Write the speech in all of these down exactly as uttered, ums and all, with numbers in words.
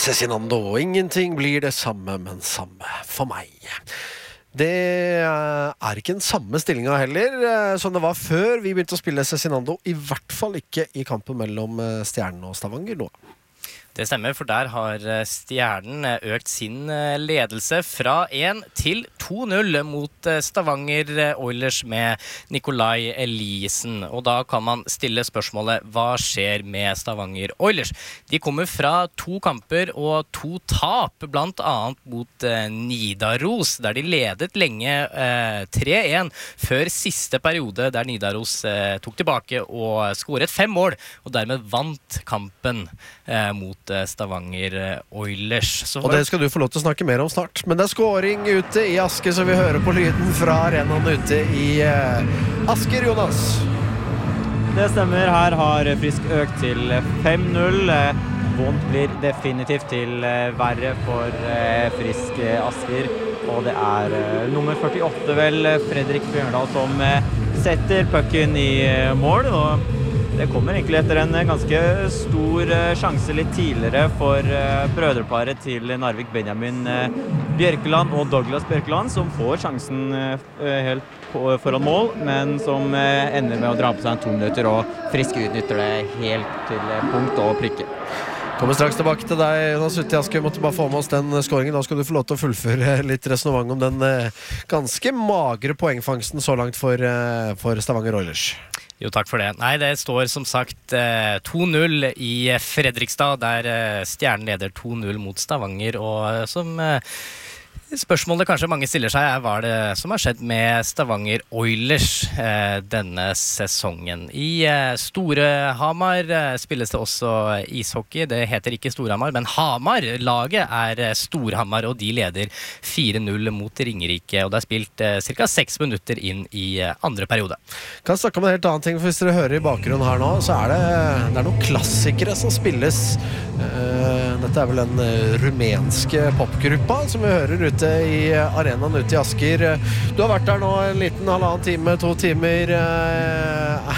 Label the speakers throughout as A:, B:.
A: Cezinando, ingenting blir det samme, men samme for meg. Det er ikke den samme stillingen heller som det var før vi begynte å spille Cezinando, i hvert fall ikke i kampen mellom Stjernen og Stavanger nå.
B: Det stemmer, for der har Stjernen økt sin ledelse fra én til to null mot Stavanger Oilers med Nikolai Eliassen. Og da kan man stille spørsmålet, hva skjer med Stavanger Oilers? De kommer fra to kamper og to tap, blant annet mot Nidaros, der de ledet lenge eh, tre én før siste periode, der Nidaros eh, tok tilbake og skåret fem mål, og dermed vant kampen eh, mot Stavanger Oilers. Så
A: og det skal du få lov til å snakke mer om snart. Men det er scoring ute i Asker, så vi hører på lyden fra arenaen ute i uh, Asker, Jonas.
C: Det stemmer. Her har Frisk økt til fem null. Vondt blir definitivt til verre for Frisk Asker. Og det er nummer førtiåtte, vel, Fredrik Bjørndal, som setter pucken i mål. Og det kommer egentlig etter en ganske stor sjanse litt tidligere for brødreparet til Narvik, Benjamin Bjørkeland og Douglas Bjørkeland, som får sjansen helt foran mål, men som ender med å dra på seg en to minutter, og Frisk utnytter det helt til punkt og prikke.
A: Kommer straks tilbake til deg, Jonas Utti Asker. Vi måtte bare få med oss den scoringen. Da skal du få lov til å fullføre litt resonemang om den ganske magre poengfangsten så langt for, for Stavanger Oilers.
B: Jo, takk for det. Nei, det står som sagt to null i Fredrikstad, der Stjernen leder to null mot Stavanger, og som spørsmålet kanskje mange stiller seg er hva det som har skjedd med Stavanger Oilers eh, denne sesongen. I eh, Storhamar eh, spilles det også ishockey. Det heter ikke Storhamar, men Hamar. Laget er eh, Storhamar, og de leder fire null mot Ringerike. Og det er spilt eh, cirka seks minutter inn i eh, andre periode.
A: Kan snakke om en helt annen ting, for hvis dere hører i bakgrunnen her nå, så er det, det er noen klassikere som spilles. Uh, dette er vel den uh, rumenske popgruppa som vi hører ute i arenaen ute i Asker. Du har vært der nå en liten halvannen time, to timer. Uh,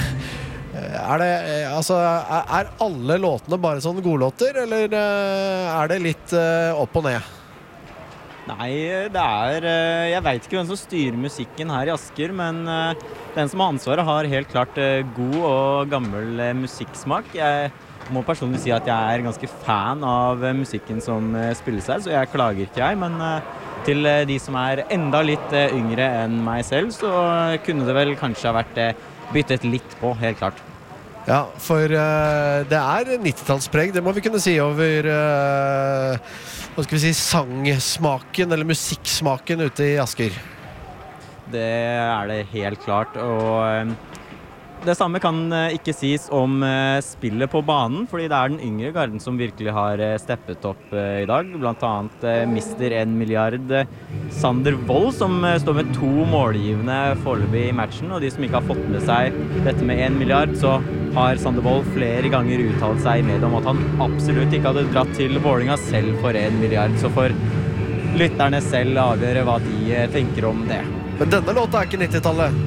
A: er det, altså, er, er alle låtene bare sånne godlåter, eller uh, er det litt uh, opp og ned?
C: Nei, det er, jeg vet ikke hvem som styrer musikken her i Asker, men den som har ansvaret har helt klart god og gammel musikksmak. Jeg må personlig si at jeg er ganske fan av musikken som spilles her, så jeg klager ikke jeg, men til de som er enda litt yngre enn meg selv, så kunne det vel kanskje ha vært byttet litt på, helt klart.
A: Ja, for uh, det er nittitallspreg, det må vi kunne si over uh, hva skal vi si, sangsmaken eller musikksmaken ute i Asker.
C: Det er det helt klart, og uh, det samme kan uh, ikke sies om uh, spillet på banen, fordi det er den yngre garden som virkelig har uh, steppet opp uh, i dag. Blant annet uh, mister en milliard uh, Sander Wold, som uh, står med to målgivende foreløpig i matchen, og de som ikke har fått med seg dette med en milliard, så har Sander Wold flere ganger uttalt seg i media om at han absolutt ikke hadde dratt til Vålinga selv for en milliard, så for lytterne selv avgjøre hva de uh, tenker om det.
A: Men denne låta er ikke nittitallet.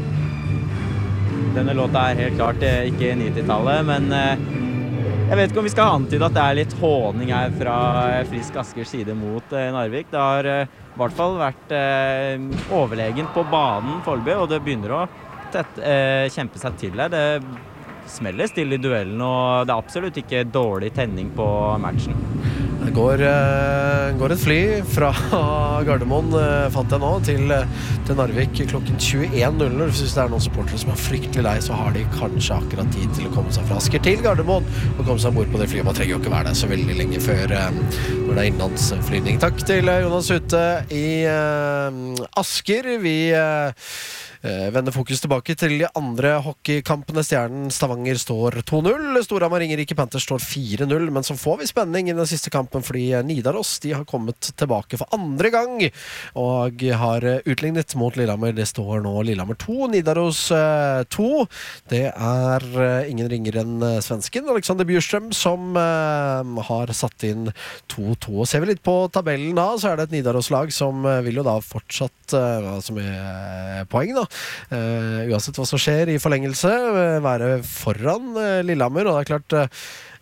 C: Denne låta er helt klart ikke nittitallet, men jeg vet ikke om vi skal antyde at det er litt håning her fra Frisk Askers side mot Narvik. Det har i hvert fall vært overlegen på banen foreløpig, og det begynner å tett, kjempe seg til her. Det smeller stille i duellen, og det er absolutt ikke dårlig tenning på matchen.
A: Det går, uh, går et fly fra Gardermoen, uh, fant jeg nå, til, til Narvik klokken tjueen null null. Hvis det er noen supportere som er fryktelig lei, så har de kanskje akkurat tid til å komme seg fra Asker til Gardermoen og komme seg bort på det flyet. Man trenger jo ikke være der så veldig lenge før uh, når det er innlandsflygning. Takk til uh, Jonas ute i uh, Asker. Vi uh, Uh, vender fokus tilbake til de andre hockeykampene. Stjernen Stavanger står to null, Storhamar Ringerike Panthers står fire null, men så får vi spenning i den siste kampen fordi Nidaros, de har kommet tilbake for andre gang og har utlignet mot Lillehammer. Det står nå Lillehammer to, Nidaros uh, to. Det er uh, ingen ringer enn uh, svensken Alexander Bjurstrøm som uh, har satt inn to to. Ser vi litt på tabellen da, så er det et Nidaros-lag som uh, vil jo da fortsatt uh, som er uh, poeng da, Uh, uansett hva som skjer i forlengelse, uh, være foran uh, Lillehammer, og det er klart uh,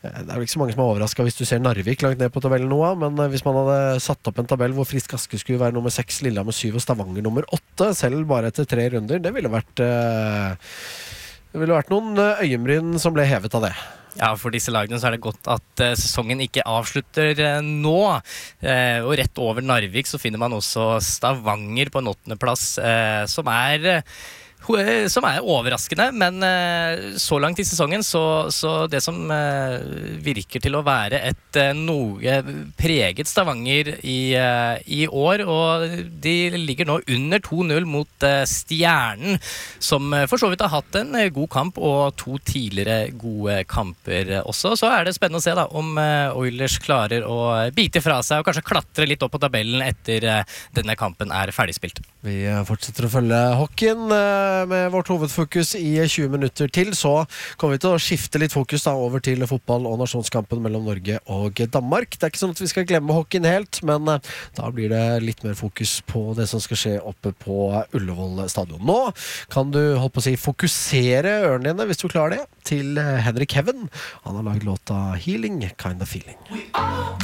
A: Det er vel ikke så mange som er overrasket hvis du ser Narvik langt ned på tabellen nå, men hvis man hadde satt opp en tabell hvor Frisk Asker skulle være nummer seks, Lillehammer syv og Stavanger nummer åtte, selv bare etter tre runder, det ville vært det ville vært noen øyenbryn som ble hevet av det.
B: Ja, for disse lagene så er det godt at uh, sesongen ikke avslutter uh, nå. Uh, og rett over Narvik så finner man også Stavanger på en åttende plass, uh, som er uh, som er overraskende, men uh, så langt i sesongen så, så det som uh, virker til å være et uh, noe preget Stavanger i, uh, i år, og de ligger nå under to null mot uh, Stjernen, som uh, for så vidt har hatt en uh, god kamp og to tidligere gode kamper uh, også. Så er det spennende å se da, om uh, Oilers klarer å bite fra seg og kanskje klatre litt opp på tabellen etter uh, denne kampen er ferdigspilt.
A: Vi fortsetter å følge hockeyen med vårt hovedfokus i tjue minutter til, så kommer vi til å skifte litt fokus da over til fotball og nasjonskampen mellom Norge og Danmark. Det er ikke sånn at vi skal glemme hockeyen helt, men da blir det litt mer fokus på det som skal skje oppe på Ullevål stadion. Nå kan du, holdt på å si, fokusere ørene dine, hvis du klarer det, til Henrik Heaven. Han har laget låta Healing Kind of Feeling.